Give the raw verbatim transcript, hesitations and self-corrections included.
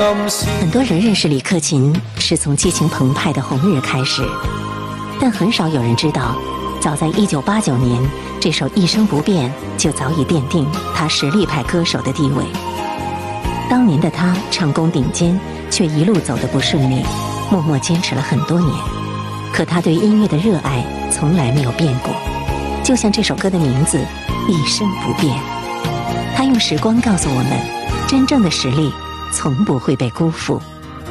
很多人认识李克勤是从激情澎湃的《红日》开始，但很少有人知道，早在一九八九年，这首《一生不变》就早已奠定他实力派歌手的地位。当年的他唱功顶尖，却一路走得不顺利，默默坚持了很多年。可他对音乐的热爱从来没有变过，就像这首歌的名字《一生不变》。他用时光告诉我们，真正的实力从不会被辜负。